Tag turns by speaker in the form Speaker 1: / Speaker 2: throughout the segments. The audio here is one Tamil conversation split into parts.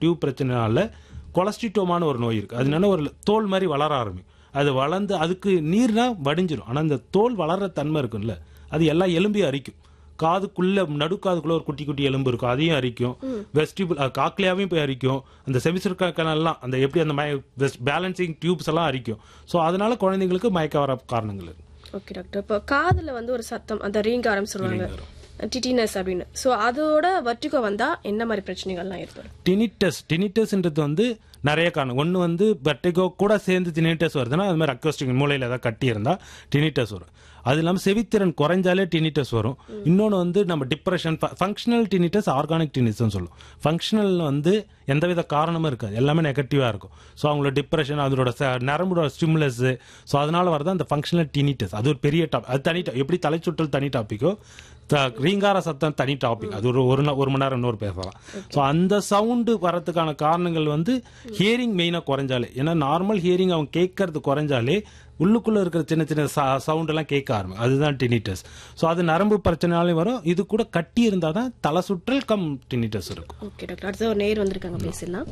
Speaker 1: டியூப் பிரச்சனைனால கொலஸ்ட்ரிட்டோமான ஒரு நோய் இருக்கு. அதனால ஒரு தோல் மாதிரி வளர ஆரம்பிக்கும். அது வளர்ந்து அதுக்கு நீர்னா வடிஞ்சிடும். ஆனா அந்த தோல் வளர்ற தன்மை இருக்கும்ல, அது எல்லா எலும்பையும் அரிக்கும். காதுக்குள்ள நடுக்காதுக்குள்ள ஒரு குட்டி குட்டி எலும்பு இருக்கும், அதையும் அரிக்கும். வெஸ்டிபிள் காக்லியாவையும் போய் அரிக்கும். அந்த செவிசுருக்கெல்லாம் அந்த எப்படி அந்த பேலன்சிங் டியூப்ஸ் எல்லாம் அரிக்கும். ஸோ அதனால குழந்தைங்களுக்கு மயக்க வர காரணங்கள் இருக்கு.
Speaker 2: Okay doctor. இப்போ காதுல ஒரு சத்தம், அந்த ரீங்காரம் சொல்லுவாங்க, டிட்டினஸ் அப்படின்னு. ஸோ அதோட வர்டிகோ வந்தா என்ன மாதிரி பிரச்சனைகள்லாம் ஏற்படும்?
Speaker 1: டினிட்டஸ்ன்றது நிறைய காரணம். ஒன்று வெர்டிகோ கூட சேர்ந்து டினிட்டஸ் வருதுன்னா அது மாதிரி அக்வஸ்டிக் மூளையில் ஏதாவது கட்டி இருந்தால் டினிட்டஸ் வரும். அது இல்லாமல் செவித்திறன் குறைஞ்சாலே டினிட்டஸ் வரும். இன்னொன்று நம்ம டிப்ரெஷன், ஃபங்க்ஷனல் டினிட்டஸ், ஆர்கானிக் டினிட்டஸ்னு சொல்லுவோம். ஃபங்க்ஷனல் எந்தவித காரணமும் இருக்காது, எல்லாமே நெகட்டிவாக இருக்கும். ஸோ அவங்களோட டிப்ரெஷன், அதோட நரம்போட ஸ்டிமுலஸ், ஸோ அதனால வரதான் அந்த ஃபங்க்ஷனல் டினிட்டஸ். அது ஒரு பெரிய டாபிக். அது தனி எப்படி தலைச்சுற்றல் தனி டாப்பிக்கோ, ரீங்கார சத்தம் தனி டாபிக். அது ஒரு மணி நேரம் இன்னொரு பேசலாம். ஸோ அந்த சவுண்டு வரதுக்கான காரணங்கள் ஹியரிங் மெயினாக குறைஞ்சாலே, ஏன்னா நார்மல் ஹியரிங் அவங்க கேட்கறது குறைஞ்சாலே உள்ளுக்குள்ள இருக்கிற சின்ன சின்ன சவுண்ட் எல்லாம் கேட்க ஆரம்பிக்கும். அதுதான் டினிட்டஸ். ஸோ அது நரம்பு பிரச்சனையாலே வரும். இது கூட கட்டி இருந்தால் தான் தலை சுற்றல் கம் டினிட்டஸ் இருக்கும்.
Speaker 2: Okay doctor. அடுத்த ஒரு நேர் வந்திருக்காங்க, பேசலாம்.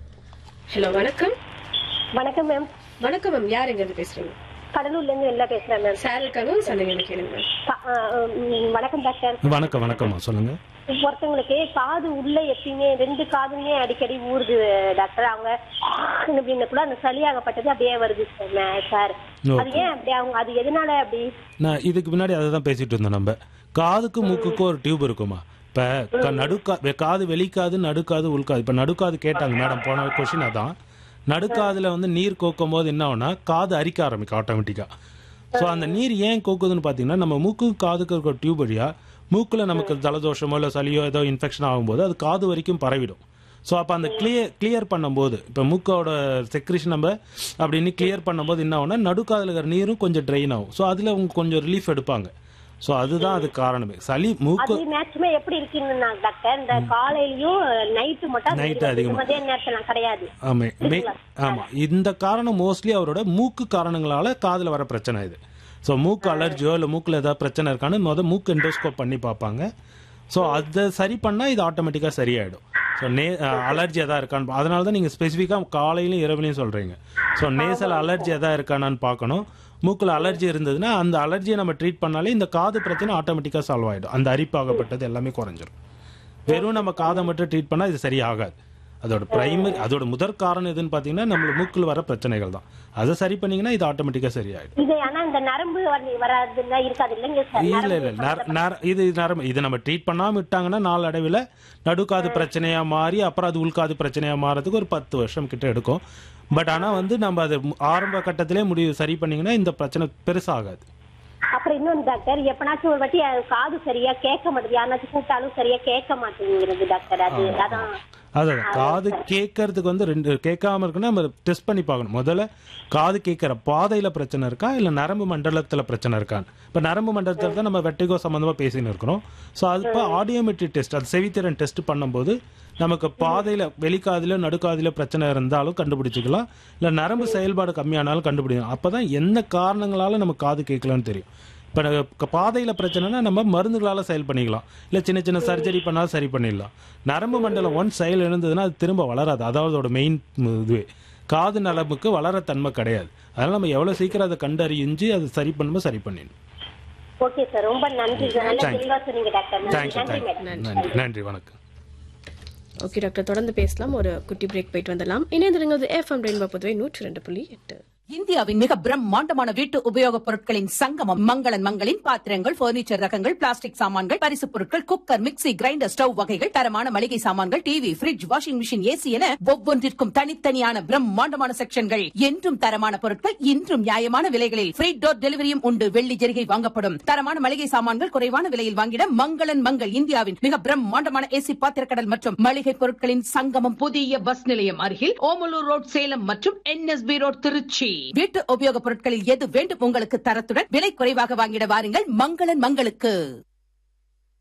Speaker 2: ஹலோ, வணக்கம்.
Speaker 3: வணக்கம் மேம்.
Speaker 2: வணக்கம் மேம், யார் எங்க இருந்து பேசுறீங்க?
Speaker 3: கடலூர்ல இருந்து எல்லாம் பேசுறேன் மேம்.
Speaker 2: சார் இருக்காங்க, சொல்லுங்க, கேளுங்க.
Speaker 3: வணக்கம் டாக்டர்.
Speaker 1: வணக்கம் சொல்லுங்க.
Speaker 3: ஒருத்தவங்களுக்கு காது உள்ள எப்பயுமே 2 காதுமே அடிக்கடி ஊறுது டாக்டர். அவங்க அப்படின்னு கூட அந்த சளியாகப்பட்டது அப்படியே வருது சார். அது ஏன் அப்படி, அவங்க அது எதனால அப்படி? நான்
Speaker 1: இதுக்கு முன்னாடி அதை தான் பேசிட்டு இருந்தோம். நம்ம காதுக்கு மூக்குக்கும் ஒரு டியூப் இருக்குமா? இப்ப காது வெளிக்காது, நடுக்காது, உள்காது. இப்ப நடுக்காது கேட்டாங்க மேடம், போன கொஸ்டின் அதான். நடுக்காதுல நீர் கோக்கும் போது என்ன ஆகும்னா காது அரிக்க ஆரம்பிக்கும் ஆட்டோமேட்டிக்கா. ஸோ அந்த நீர் ஏன் கோக்குதுன்னு பாத்தீங்கன்னா, நம்ம மூக்கு காதுக்கு இருக்கிற டியூப் வழியா மூக்குல நமக்கு ஜலதோஷமோ இல்லை சளியோ ஏதோ இன்ஃபெக்ஷன் ஆகும்போது அது காது வரைக்கும் பரவிடும். ஸோ அப்போ அந்த கிளியர் பண்ணும்போது, இப்போ மூக்கோட செக்ரிஷன் நம்ம அப்படின்னு கிளியர் பண்ணும்போது என்ன ஆகும்னா நடுக்காதுல இருக்கிற நீரும் கொஞ்சம் ட்ரெயின் ஆகும். ஸோ அதுல அவங்க கொஞ்சம் ரிலீஃப் எடுப்பாங்க. ஸோ அதுதான் அது காரணமே. சளி மூக்கு
Speaker 3: மேக்ஸிமம் எப்படி இருக்குன்னு டாக்டர், இந்த காலையிலயும் நைட் அதிகமா கிடையாது.
Speaker 1: ஆமா, இந்த காரணம் மோஸ்ட்லி அவரோட மூக்கு காரணங்களால காதுல வர பிரச்சனை இது. ஸோ மூக்கு அலர்ஜியோ இல்லை மூக்குல ஏதாவது பிரச்சனை இருக்கான்னு மூக்கு எண்டோஸ்கோப் பண்ணி பார்ப்பாங்க. ஸோ அதை சரி பண்ணா இது ஆட்டோமேட்டிக்கா சரியாயிடும். ஸோ அலர்ஜி எதாவது இருக்கான்னு, அதனால தான் நீங்க ஸ்பெசிஃபிக்கா காலையிலும் இரவுலையும் சொல்றீங்க. ஸோ நேசல் அலர்ஜி எதாவது இருக்கானான்னு பார்க்கணும். மூக்குல அலர்ஜி இருந்ததுன்னா அந்த அலர்ஜியை நம்ம ட்ரீட் பண்ணாலே இந்த காது பிரச்சனை ஆட்டோமேட்டிக்கா சால்வ் ஆயிடும். அந்த அரிப்பாகப்பட்டது எல்லாமே குறைஞ்சிடும். வெறும் நம்ம காதை மட்டும் ட்ரீட் பண்ணா இது சரியாகாது. அதோட முதற் காரணம் எதுன்னு பாத்தீங்கன்னா நம்ம மூக்குல வர பிரச்சனைகள் தான். அதை சரி பண்ணீங்கன்னா இது ஆட்டோமேட்டிக்கா சரியாயிடும். இது நம்ம ட்ரீட் பண்ணாம விட்டாங்கன்னா நாளடைவில் நடுக்காது பிரச்சனையா மாறி அப்புறம் அது உள்காது பிரச்சனையா மாறதுக்கு ஒரு 10 வருஷம் கிட்ட எடுக்கும். பட் ஆனா நம்ம அது ஆரம்ப கட்டத்திலே சரி பண்ணீங்கன்னா இந்த பிரச்சனை பெருசாகாது.
Speaker 3: அப்புறம் இன்னொன்று டாக்டர், எப்பனாச்சும் ஒரு வாட்டி காது சரியா கேட்க மாட்டேங்குது, யாராச்சும் கூப்பிட்டாலும் சரியா கேட்க மாட்டேங்கிறது டாக்டர்.
Speaker 1: அதான் காது கேட்கறதுக்கு 2 கேட்காம இருக்குன்னா நம்ம டெஸ்ட் பண்ணி பார்க்கணும். முதல்ல காது கேட்கற பாதையில பிரச்சனை இருக்கா இல்ல நரம்பு மண்டலத்துல பிரச்சனை இருக்கான்னு. இப்ப நரம்பு மண்டலத்துல தான் நம்ம வெர்டிகோ சம்பந்தமா பேசின்னு இருக்கிறோம். ஸோ அது இப்போ ஆடியோமெட்ரி டெஸ்ட், அது செவித்திறன் டெஸ்ட் பண்ணும்போது நமக்கு பாதையில வெளிக்காதில நடுக்காதில பிரச்சனை இருந்தாலும் கண்டுபிடிச்சிக்கலாம், இல்ல நரம்பு செயல்பாடு கம்மியானாலும் கண்டுபிடிக்கலாம். அப்பதான் என்ன காரணங்களால நம்ம காது கேட்கலான்னு தெரியும். இப்போ பாதையில பிரச்சனைனா நம்ம மருந்துகளால செயல் பண்ணிக்கலாம், இல்ல சின்ன சின்ன சர்ஜரி பண்ணாலும் சரி பண்ணிடலாம். நரம்பு மண்டலம் ஒன்ஸ் செயல் இருந்ததுன்னா அது திரும்ப வளராது. அதாவது அதோட மெயின் இதுவே காது நரம்புக்கு வளர தன்மை கிடையாது. அதனால நம்ம எவ்வளவு சீக்கிரம் அதை கண்டறிஞ்சு அது சரி பண்ணுமோ சரி பண்ணிடணும்.
Speaker 3: ஓகே சார், ரொம்ப நன்றி.
Speaker 1: நன்றி, வணக்கம்.
Speaker 2: ஓகே டாக்டர், தொடர்ந்து பேசலாம். ஒரு குட்டி பிரேக் போயிட்டு வந்துடலாம். இணைந்திருங்கள் FM ரெயின்போ புதுவை 102.8.
Speaker 4: இந்தியாவின் மிக பிரம்மாண்டமான வீட்டு உபயோகப் பொருட்களின் சங்கமம் மங்களன் மங்களின் பாத்திரங்கள், பர்னிச்சர் ரகங்கள், பிளாஸ்டிக் சாமான்கள், பரிசுப் பொருட்கள், குக்கர், மிக்ஸி, கிரைண்டர், ஸ்டவ் வகைகள், தரமான மளிகை சாமான்கள், TV, fridge, washing machine, AC என ஒவ்வொன்றிற்கும் தனித்தனியான பிரம்மாண்டமான செக்ஷன்கள். என்றும் தரமான பொருட்கள், இன்றும் நியாயமான விலைகளில் ஃப்ரீ டோர் டெலிவரியும் உண்டு. வெள்ளி ஜெரிகை வாங்கப்படும். தரமான மளிகை சாமான்கள் குறைவான விலையில் வாங்கிட மங்களன் மங்கள் இந்தியாவின் மிக பிரம்மாண்டமான ஏசி பாத்திரக்கடல் மற்றும் மளிகை பொருட்களின் சங்கமம். புதிய பஸ் நிலையம் அருகில் ஓமலூர் ரோட் சேலம் மற்றும் NSB ரோட் திருச்சி. வீட்டு உபயோகப் பொருட்களில் எது வேண்டும் உங்களுக்கு தரத்துடன் விலை குறைவாக வாங்கிட வாருங்கள் மங்களன் மங்களுக்கு.